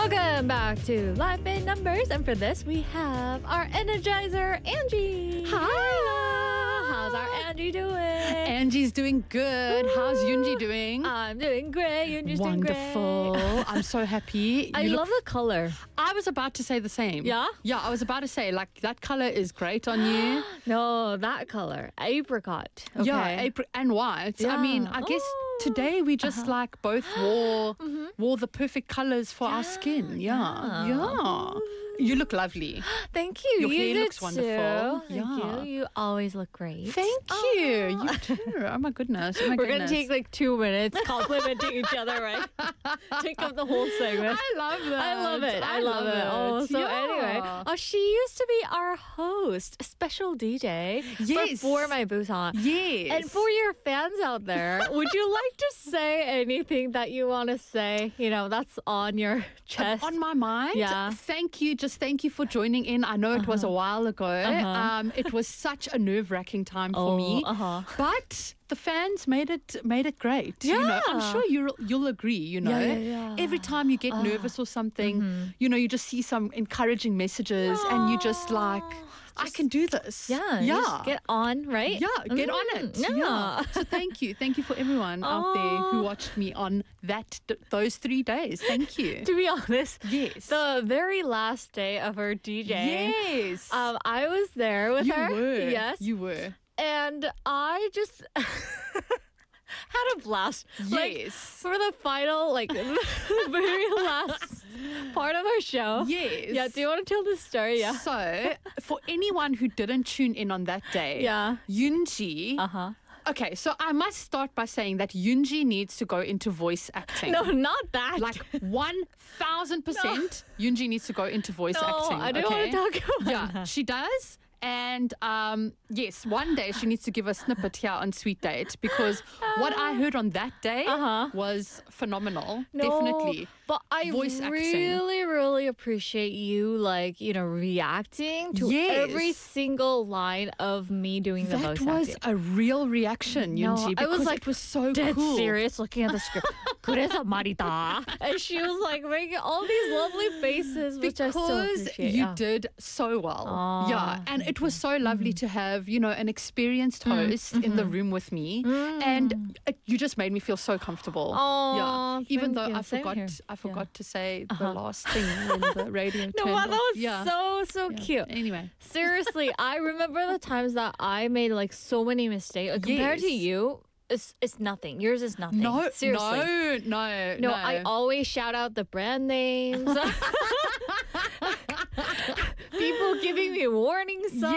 Welcome back to Life in Numbers. And for this, we have our Energizer, Angie. Hi. How's our Angie doing? Angie's doing good. How's Yunji doing? I'm doing great. You're just doing great. Wonderful. I'm so happy. I love the color. I was about to say the same. Yeah? Yeah, I was about to say, like, that color is great on you. No, that color. Apricot. Okay. Yeah, and white. I mean, I guess today we just like both wore the perfect colors for our skin. Yeah. You look lovely. Thank you. Your you hair did looks wonderful. Too. Thank you. You always look great. Thank you. You too. Oh my goodness. We're going to take like 2 minutes complimenting each other, right? Take up the whole segment. I love that. I love it. I love it. Oh, so anyway. Oh, she used to be our host, special DJ for My Busan. Yes. And for your fans out there, would you like to say anything that you want to say? You know, that's on your chest. On my mind. Yeah. Thank you. Just thank you for joining in. I know it was a while ago. It was such a nerve-wracking time for me. But the fans made it great. Yeah. You know, I'm sure you'll agree, you know. Yeah. Every time you get nervous or something, you know, you just see some encouraging messages and you just like, I can do this. Yeah. Just get on, right? Yeah, get on it. Yeah. So thank you. Thank you for everyone out there who watched me on those 3 days. Thank you. To be honest, Yes. the very last day of her DJing, Yes. I was there with her. You were. Yes. You were. And I just had a blast. Like, Yes. for the final, like, the very last part of our show. Yes. Yeah, do you want to tell the story? Yeah. So, for anyone who didn't tune in on that day, Yoonji. Okay, so I must start by saying that Yoonji needs to go into voice acting. No, not that. Like 1,000%, Yoonji needs to go into voice acting. I don't want to talk about Yeah, that. she does. And yes, one day she needs to give a snippet here on Sweet Date because what I heard on that day was phenomenal. Definitely. But I Voice acting. really appreciate you, like, you know, reacting to every single line of me doing the voice That was acting. a real reaction, Yoonji, I was because like it was so dead cool. serious looking at the script. 그래서 말이다. And she was like making all these lovely faces, which I so Because appreciate. you did so well. Yeah. And it was so lovely to have, you know, an experienced host in the room with me. And you just made me feel so comfortable. Oh, Even thank though you. I Same here. forgot to say the last thing when the radio No, turned that off. was so cute. Anyway. Seriously, I remember the times that I made like so many mistakes. Like, compared to Yes. you, it's nothing. Yours is nothing. Seriously. No. I always shout out the brand names. People giving me warning signs.